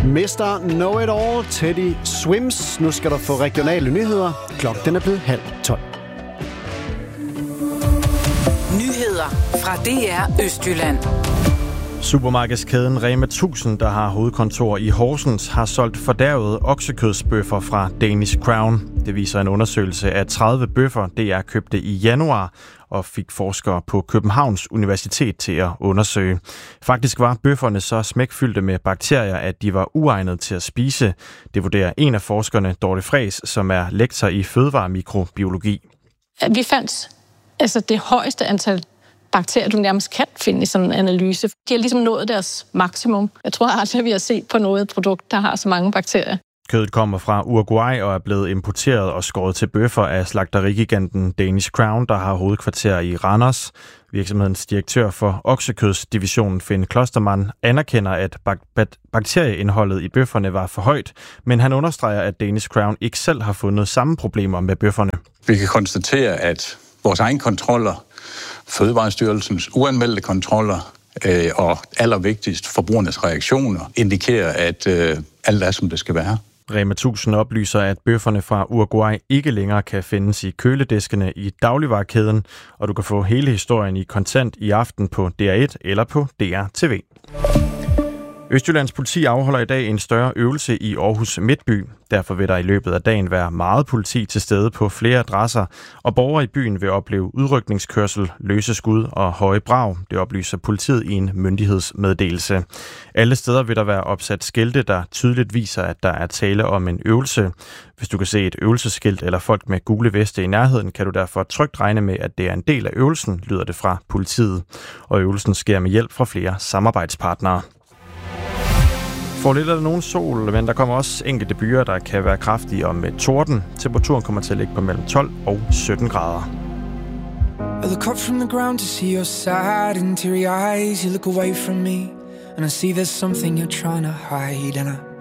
Mr. Know-it-all, Teddy Swims. Nu skal du få regionale nyheder. Klokken er blevet 11:30. Nyheder fra DR Østjylland. Supermarkedskæden Rema 1000, der har hovedkontor i Horsens, har solgt fordærvede oksekødsbøffer fra Danish Crown. Det viser en undersøgelse af 30 bøffer, DR købte i januar, og fik forskere på Københavns Universitet til at undersøge. Faktisk var bøfferne så smækfyldte med bakterier, at de var uegnet til at spise. Det vurderer en af forskerne, Dorte Friis, som er lektor i fødevaremikrobiologi. Vi fandt det højeste antal bakterier, du nærmest kan finde i sådan en analyse. De har ligesom nået deres maksimum. Jeg tror aldrig, vi har set på noget produkt, der har så mange bakterier. Kødet kommer fra Uruguay og er blevet importeret og skåret til bøffer af slagterigiganten Danish Crown, der har hovedkvarter i Randers. Virksomhedens direktør for oksekødsdivisionen, Finn Klostermann, anerkender, at bakterieindholdet i bøfferne var for højt, men han understreger, at Danish Crown ikke selv har fundet samme problemer med bøfferne. Vi kan konstatere, at vores egen kontroller, Fødevarestyrelsens uanmeldte kontroller og allervigtigst forbrugernes reaktioner indikerer, at alt er, som det skal være. Rema 1000 oplyser, at bøfferne fra Uruguay ikke længere kan findes i kølediskene i dagligvarekæden, og du kan få hele historien i kontant i aften på DR1 eller på DR TV. Østjyllands politi afholder i dag en større øvelse i Aarhus Midtby. Derfor vil der i løbet af dagen være meget politi til stede på flere adresser, og borgere i byen vil opleve udrykningskørsel, løse skud og høje brag. Det oplyser politiet i en myndighedsmeddelelse. Alle steder vil der være opsat skilte, der tydeligt viser, at der er tale om en øvelse. Hvis du kan se et øvelsesskilt eller folk med gule veste i nærheden, kan du derfor trygt regne med, at det er en del af øvelsen, lyder det fra politiet. Og øvelsen sker med hjælp fra flere samarbejdspartnere. For lidt er der nogen sol, men der kommer også enkelte byer, der kan være kraftige og med torden. Temperaturen kommer til at ligge på mellem 12 og 17 grader. I look up from the ground to see your sad and teary eyes. You look away from me and I see there's something you're trying to hide, and I